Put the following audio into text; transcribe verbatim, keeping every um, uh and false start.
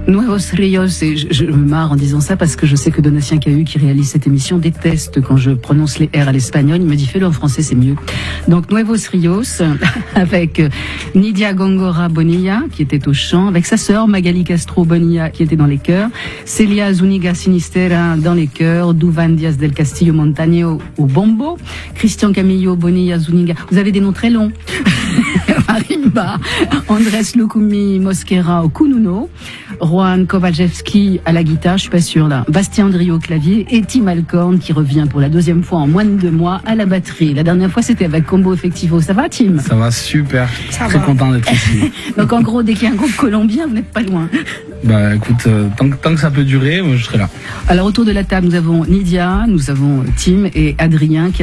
Nuevos Rios, et je, je me marre en disant ça parce que je sais que Donatien Cahu, qui réalise cette émission, déteste quand je prononce les R à l'espagnol. Il me dit fais-le en français, c'est mieux. Donc Nuevos Rios, avec Nidia Góngora Bonilla, qui était au chant, avec sa sœur Magali Castro Bonilla, qui était dans les chœurs, Celia Zuniga Sinistera dans les chœurs, Duvan Diaz del Castillo Montaño au bombo, Christian Camillo Bonilla Zuniga. Vous avez des noms très longs. Marimba, Andrés Lukumi Mosquera au kununo, Juan Kowalewski à la guitare, je suis pas sûre là, Bastien Andrio au clavier et Tim Alcorn qui revient pour la deuxième fois en moins de deux mois à la batterie. La dernière fois c'était avec Combo Effectivo. Ça va Tim? Ça va super, Ça très va. content d'être ici. Donc en gros, dès qu'il y a un groupe colombien, vous n'êtes pas loin. Bah écoute, euh, tant, que- tant que ça peut durer, moi je serai là. Alors autour de la table, nous avons Nidia, nous avons Tim et Adrien qui